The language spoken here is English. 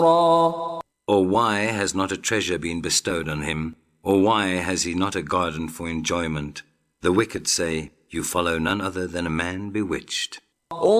Or why has not a treasure been bestowed on him? Or why has he not a garden for enjoyment? The wicked say, you follow none other than a man bewitched.